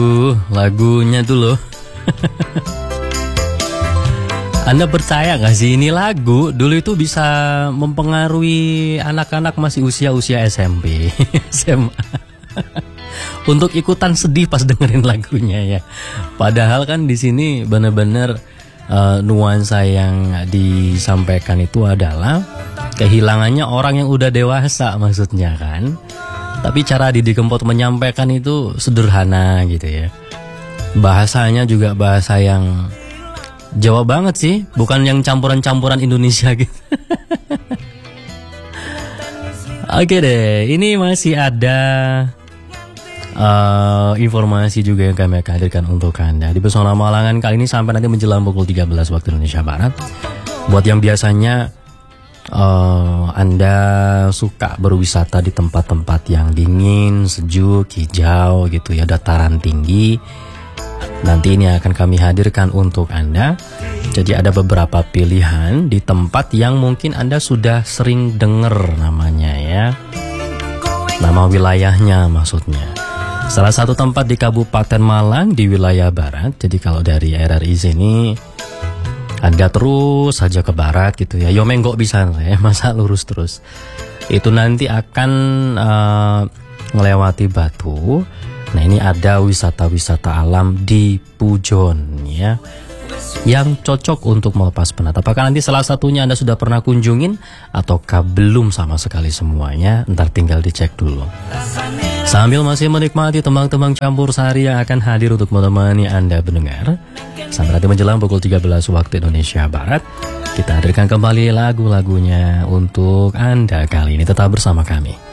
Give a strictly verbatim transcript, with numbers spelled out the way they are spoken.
Uh, lagunya tuh loh. Anda percaya gak sih ini lagu dulu itu bisa mempengaruhi anak-anak masih usia-usia S M P, S M A untuk ikutan sedih pas dengerin lagunya ya. Padahal kan di sini bener-bener uh, nuansa yang disampaikan itu adalah kehilangannya orang yang udah dewasa maksudnya kan. Tapi cara Didi Kempot menyampaikan itu sederhana gitu ya. Bahasanya juga bahasa yang Jawa banget sih, bukan yang campuran-campuran Indonesia gitu. Oke deh, ini masih ada uh, informasi juga yang kami akan hadirkan untuk Anda di Pesona Malangan kali ini sampai nanti menjelang pukul tiga belas waktu Indonesia Barat. Buat yang biasanya uh, Anda suka berwisata di tempat-tempat yang dingin, sejuk, hijau gitu ya, dataran tinggi, nanti ini akan kami hadirkan untuk Anda. Jadi ada beberapa pilihan di tempat yang mungkin Anda sudah sering dengar namanya ya. Nama wilayahnya maksudnya. Salah satu tempat di Kabupaten Malang di wilayah barat. Jadi kalau dari R R I sini Anda terus saja ke barat gitu ya. Yo menggok bisa ya, masa lurus terus. Itu nanti akan uh, melewati Batu. Nah ini ada wisata-wisata alam di Pujon ya, yang cocok untuk melepas penat. Apakah nanti salah satunya Anda sudah pernah kunjungin ataukah belum sama sekali semuanya? Ntar tinggal dicek dulu. Sambil masih menikmati tembang-tembang campur sari yang akan hadir untuk menemani Anda mendengar sampai nanti menjelang pukul tiga belas waktu Indonesia Barat, kita hadirkan kembali lagu-lagunya untuk Anda kali ini. Tetap bersama kami.